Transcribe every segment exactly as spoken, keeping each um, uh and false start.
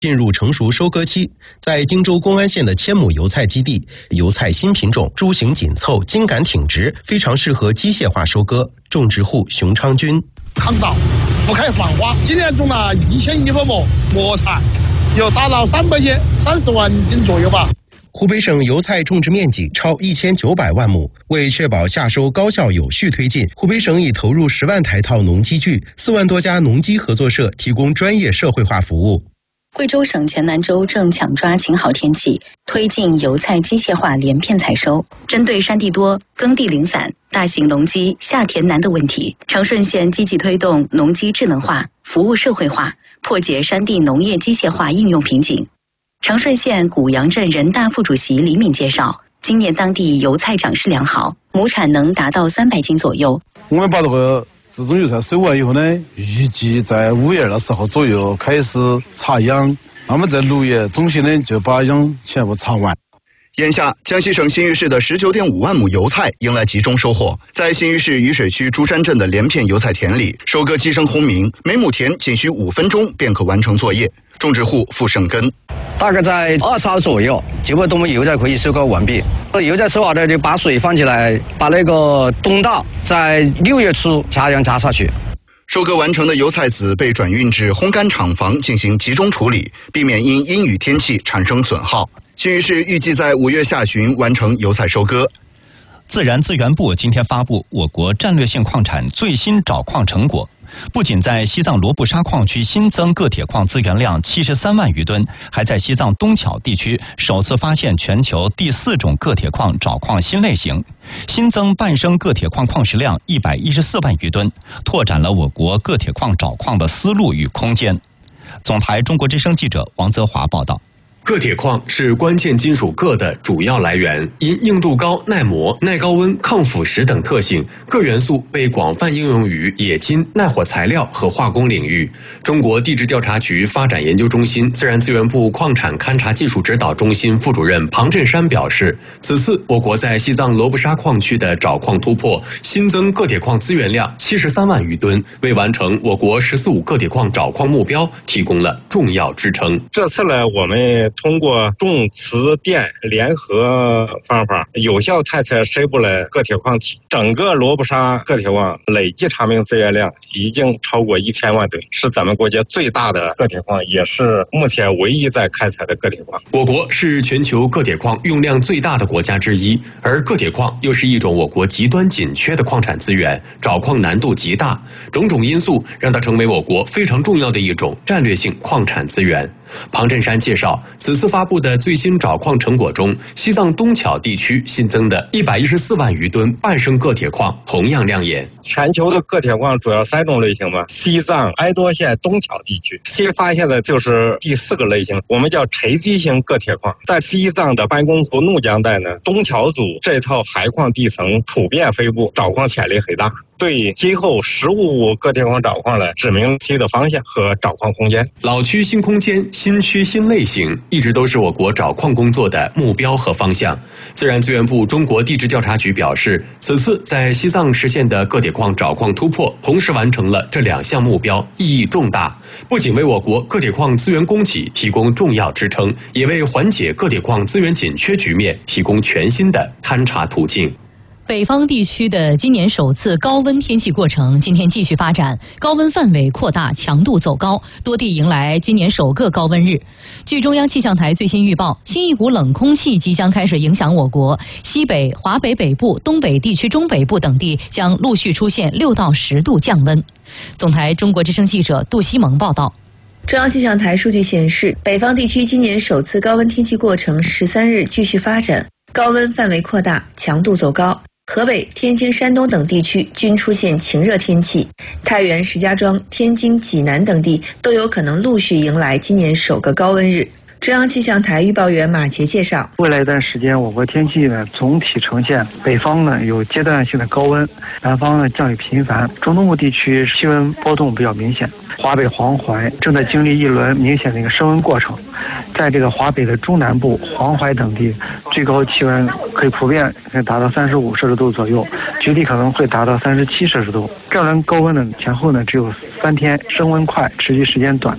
进入成熟收割期，在荆州公安县的千亩油菜基地，油菜新品种株型紧凑、茎秆挺直，非常适合机械化收割。种植户熊昌军： 抗稻，不开放花，今年种了一千一百亩磨菜，有达到三百斤，三十万斤左右吧。 湖北省油菜种植面积超一千九百万亩，为确保夏收高效有序推进，湖北省已投入十万台套农机具，四万多家农机合作社提供专业社会化服务。 贵州省黔南州正抢抓晴好天气，推进油菜机械化连片采收。针对山地多、耕地零散、大型农机下田难的问题，长顺县积极推动农机智能化、服务社会化，破解山地农业机械化应用瓶颈。长顺县古阳镇人大副主席李敏介绍，今年当地油菜长势良好，亩产能达到三百斤左右。 我们把这个自种油菜收完以后呢，预计在五月的时候左右开始插秧，那么在六月中旬呢就把秧全部插完。 眼下，江西省新余市的十九点五万亩油菜迎来集中收获。在新余市雨水区珠山镇的连片油菜田里，收割机声轰鸣，每亩田仅需五分钟便可完成作业。种植户付胜根： 大概在二十号左右，基本我们油菜可以收割完毕。油菜收好的就把水放起来，把那个冬稻在六月初插秧插下去。 收割完成的油菜籽被转运至烘干厂房进行集中处理，避免因阴雨天气产生损耗。新余市预计在五月下旬完成油菜收割。 自然资源部今天发布我国战略性矿产最新找矿成果，不仅在西藏罗布沙矿区新增铬铁矿资源量七十三万余吨，还在西藏东巧地区首次发现全球第四种铬铁矿找矿新类型，新增半升铬铁矿矿石量一百一十四万余吨，拓展了我国铬铁矿找矿的思路与空间。总台中国之声记者王泽华报道。 铬铁矿是关键金属铬的主要来源，因硬度高、耐磨、耐高温、抗腐蚀等特性，铬元素被广泛应用于冶金、耐火材料和化工领域。中国地质调查局发展研究中心自然资源部矿产勘察技术指导中心副主任庞振山表示，此次我国在西藏罗布沙矿区的找矿突破，新增铬铁矿资源量七十三万余吨，为完成我国“十四五”铬铁矿找矿目标提供了重要支撑。 这次呢，我们通过重磁电联合方法，有效探测深部的铬铁矿体。整个罗布沙铬铁矿累计查明资源量已经超过一千万吨，是咱们国家最大的铬铁矿，也是目前唯一在开采的铬铁矿。 我国是全球铬铁矿用量最大的国家之一，而铬铁矿又是一种我国极端紧缺的矿产资源，找矿难度极大，种种因素让它成为我国非常重要的一种战略性矿产资源。庞振山介绍，此次发布的最新找矿成果中，西藏东巧地区新增的一百一十四万余吨半升铬铁矿同样亮眼。 全球的铬铁矿主要三种类型嘛，西藏哀多县东巧地区新发现的就是第四个类型，我们叫沉积型铬铁矿。在西藏的班公湖怒江带呢，东巧组这套海矿地层普遍分布，找矿潜力很大，对今后十五铬铁矿找矿呢指明新的方向和找矿空间。 老区新空间、新区新类型一直都是我国找矿工作的目标和方向。自然资源部中国地质调查局表示，此次在西藏实现的铬铁矿找矿突破，同时完成了这两项目标，意义重大，不仅为我国铬铁矿资源供给提供重要支撑，也为缓解铬铁矿资源紧缺局面提供全新的勘察途径。 北方地区的今年首次高温天气过程今天继续发展，高温范围扩大，强度走高，多地迎来今年首个高温日。据中央气象台最新预报，新一股冷空气即将开始影响我国，西北、华北北部、东北地区中北部等地将陆续出现六到十度降温。总台中国之声记者杜西蒙报道。 中央气象台数据显示，北方地区今年首次高温天气过程十三日继续发展，高温范围扩大，强度走高。河北、天津、山东等地区均出现晴热天气，太原、石家庄、天津、济南等地都有可能陆续迎来今年首个高温日。中央气象台预报员马杰介绍， 未来一段时间我国天气呢总体呈现北方呢有阶段性的高温，南方呢降雨频繁，中东部地区气温波动比较明显。华北黄淮正在经历一轮明显的一个升温过程，在这个华北的中南部、黄淮等地，最高气温可以普遍可以达到三十五摄氏度左右，局地可能会达到三十七摄氏度。这轮高温呢前后呢只有三天，升温快，持续时间短。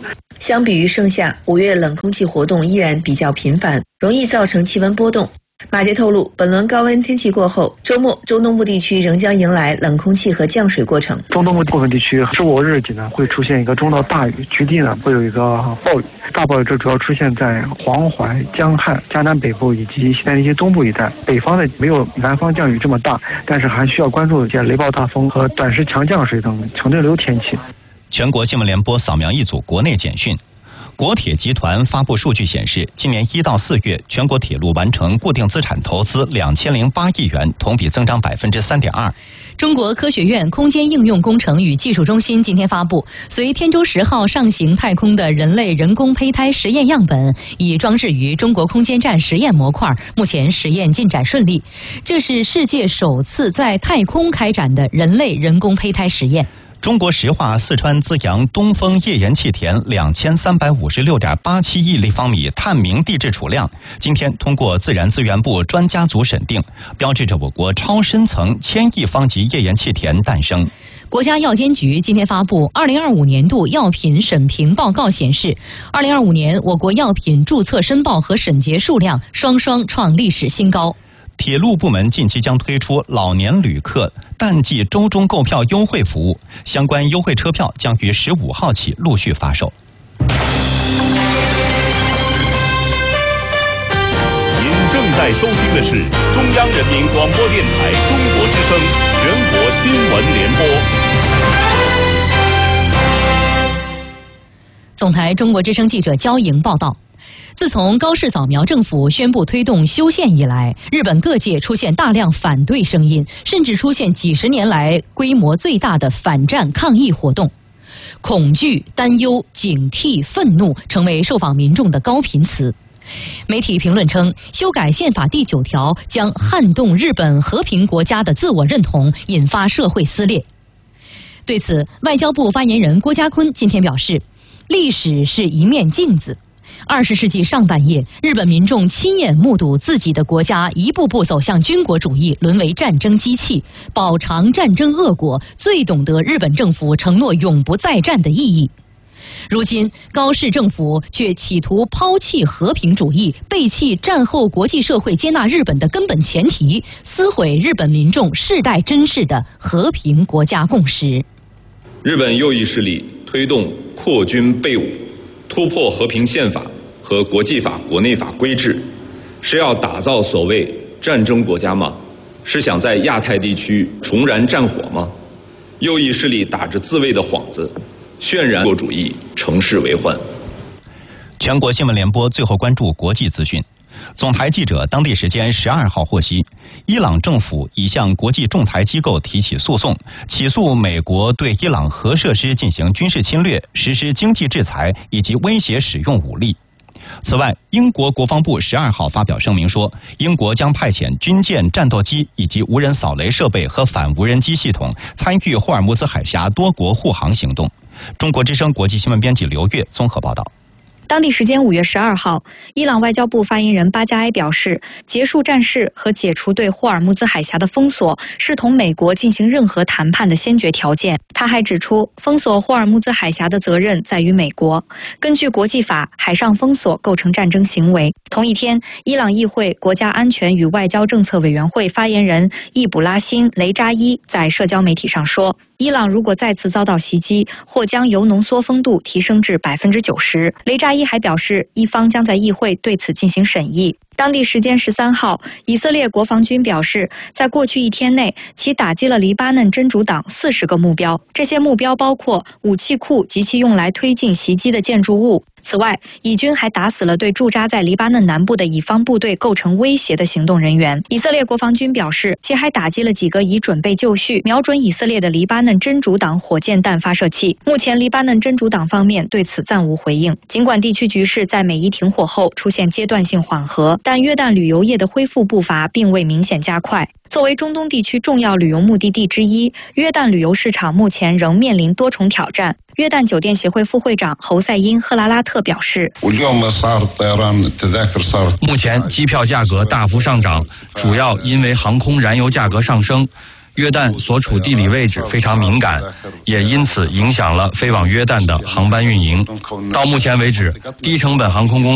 相比于盛夏，五月冷空气活动依然比较频繁，容易造成气温波动。马杰透露，本轮高温天气过后，周末中东部地区仍将迎来冷空气和降水过程。 中东部部分地区十五日起呢会出现一个中到大雨，局地呢会有一个暴雨。大暴雨这主要出现在黄淮、江汉、江南北部以及西南地区东部一带。北方的没有南方降雨这么大，但是还需要关注一些雷暴大风和短时强降水等强对流天气。 全国新闻联播扫描一组国内简讯。国铁集团发布数据显示，今年一到四月，全国铁路完成固定资产投资两千零八亿元，同比增长百分之三点二。 中国科学院空间应用工程与技术中心今天发布，随天舟十号上行太空的人类人工胚胎实验样本已装置于中国空间站实验模块，目前实验进展顺利。这是世界首次在太空开展的人类人工胚胎实验。 中国石化四川资阳东风页岩气田两千三百五十六点八七亿立方米探明地质储量，今天通过自然资源部专家组审定，标志着我国超深层千亿方级页岩气田诞生。 国家药监局今天发布二零二五年度药品审评报告显示，二零二五年我国药品注册申报和审结数量双双创历史新高。 铁路部门近期将推出老年旅客淡季周中购票优惠服务，相关优惠车票将于十五号起陆续发售。 您正在收听的是中央人民广播电台中国之声全国新闻联播。 总台中国之声记者焦莹报道。自从高市早苗政府宣布推动修宪以来，日本各界出现大量反对声音，甚至出现几十年来规模最大的反战抗议活动。恐惧、担忧、警惕、愤怒成为受访民众的高频词。媒体评论称，修改宪法第九条将撼动日本和平国家的自我认同，引发社会撕裂。对此，外交部发言人郭家坤今天表示，历史是一面镜子。二十世纪上半叶，日本民众亲眼目睹自己的国家一步步走向军国主义，沦为战争机器，饱尝战争恶果，最懂得日本政府承诺永不再战的意义。如今，高市政府却企图抛弃和平主义，背弃战后国际社会接纳日本的根本前提，撕毁日本民众世代珍视的和平国家共识。 日本右翼势力推动扩军备武，突破和平宪法和国际法、国内法规制，是要打造所谓战争国家吗？是想在亚太地区重燃战火吗？右翼势力打着自卫的幌子，渲染国主义，乘势为患。 全国新闻联播最后关注国际资讯。总台记者当地时间十二号获悉，伊朗政府已向国际仲裁机构提起诉讼，起诉美国对伊朗核设施进行军事侵略、实施经济制裁以及威胁使用武力。此外，英国国防部十二号发表声明说，英国将派遣军舰、战斗机以及无人扫雷设备和反无人机系统参与霍尔木兹海峡多国护航行动。中国之声国际新闻编辑刘月综合报道。 当地时间五月十二号，伊朗外交部发言人巴加埃表示，结束战事和解除对霍尔木兹海峡的封锁是同美国进行任何谈判的先决条件。他还指出，封锁霍尔木兹海峡的责任在于美国。根据国际法，海上封锁构成战争行为。同一天，伊朗议会国家安全与外交政策委员会发言人易卜拉欣·雷扎伊在社交媒体上说，伊朗如果再次遭到袭击，或将铀浓缩风度提升至百分之九十。雷扎伊还表示，伊方将在议会对此进行审议。当地时间十三号，以色列国防军表示，在过去一天内，其打击了黎巴嫩真主党四十个目标，这些目标包括武器库及其用来推进袭击的建筑物。此外，以军还打死了对驻扎在黎巴嫩南部的以方部队构成威胁的行动人员。以色列国防军表示，其还打击了几个已准备就绪、瞄准以色列的黎巴嫩真主党火箭弹发射器。目前，黎巴嫩真主党方面对此暂无回应。尽管地区局势在美伊停火后出现阶段性缓和，但约旦旅游业的恢复步伐并未明显加快。作为中东地区重要旅游目的地之一，约旦旅游市场目前仍面临多重挑战。约旦酒店协会副会长侯赛因·赫拉拉特表示， 目前机票价格大幅上涨，主要因为航空燃油价格上升。 约旦所处地理位置非常敏感，也因此影响了飞往约旦的航班运营。到目前为止，低成本航空公